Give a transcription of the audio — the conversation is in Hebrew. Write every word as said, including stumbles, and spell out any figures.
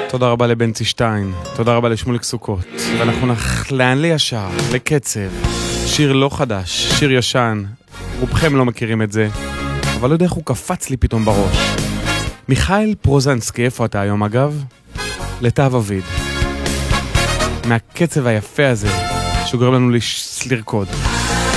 תודה רבה לבנצי שטיין, תודה רבה לשמוליק סוכות, ואנחנו נחלן לישר, לקצב, שיר לא חדש, שיר ישן, רובכם לא מכירים את זה, אבל לא יודע איך הוא קפץ לי פתאום בראש. מיכאל פרוזנסקי, איפה אתה היום אגב? לתו אביד. מהקצב היפה הזה, שגורם לנו לרקוד.